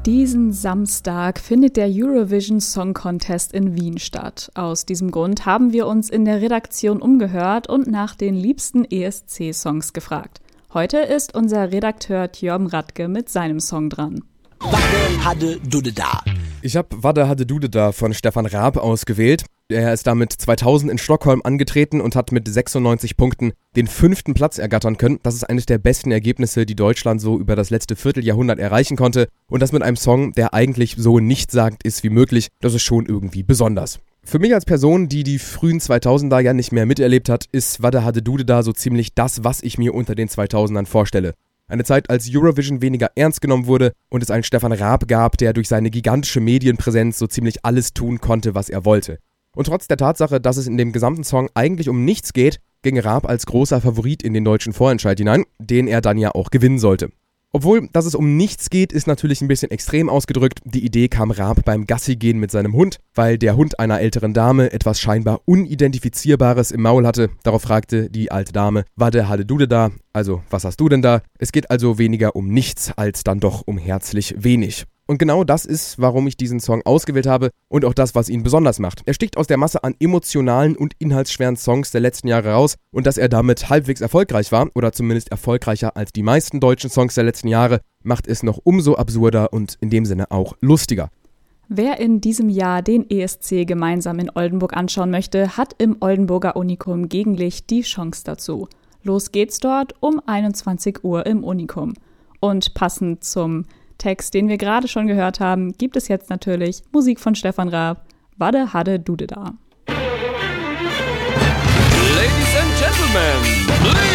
Diesen Samstag findet der Eurovision Song Contest in Wien statt. Aus diesem Grund haben wir uns in der Redaktion umgehört und nach den liebsten ESC-Songs gefragt. Heute ist unser Redakteur Tjörn Radke mit seinem Song dran. Wadde hadde Dudde da. Ich habe Wadde hadde Dudde da von Stefan Raab ausgewählt. Er ist damit 2000 in Stockholm angetreten und hat mit 96 Punkten den 5. Platz ergattern können. Das ist eines der besten Ergebnisse, die Deutschland so über das letzte Vierteljahrhundert erreichen konnte. Und das mit einem Song, der eigentlich so nichtssagend ist wie möglich. Das ist schon irgendwie besonders. Für mich als Person, die die frühen 2000er ja nicht mehr miterlebt hat, ist Wadde hadde Dudde da so ziemlich das, was ich mir unter den 2000ern vorstelle. Eine Zeit, als Eurovision weniger ernst genommen wurde und es einen Stefan Raab gab, der durch seine gigantische Medienpräsenz so ziemlich alles tun konnte, was er wollte. Und trotz der Tatsache, dass es in dem gesamten Song eigentlich um nichts geht, ging Raab als großer Favorit in den deutschen Vorentscheid hinein, den er dann ja auch gewinnen sollte. Obwohl, dass es um nichts geht, ist natürlich ein bisschen extrem ausgedrückt. Die Idee kam Raab beim Gassi-Gehen mit seinem Hund, weil der Hund einer älteren Dame etwas scheinbar Unidentifizierbares im Maul hatte. Darauf fragte die alte Dame, Wadde hadde Dudde da? Also, was hast du denn da? Es geht also weniger um nichts, als dann doch um herzlich wenig. Und genau das ist, warum ich diesen Song ausgewählt habe und auch das, was ihn besonders macht. Er sticht aus der Masse an emotionalen und inhaltsschweren Songs der letzten Jahre raus und dass er damit halbwegs erfolgreich war, oder zumindest erfolgreicher als die meisten deutschen Songs der letzten Jahre, macht es noch umso absurder und in dem Sinne auch lustiger. Wer in diesem Jahr den ESC gemeinsam in Oldenburg anschauen möchte, hat im Oldenburger Unikum Gegenlicht die Chance dazu. Los geht's dort um 21 Uhr im Unikum. Und passend zum Text, den wir gerade schon gehört haben, gibt es jetzt natürlich Musik von Stefan Raab, Wadde hadde Dudde da. Ladies and Gentlemen, please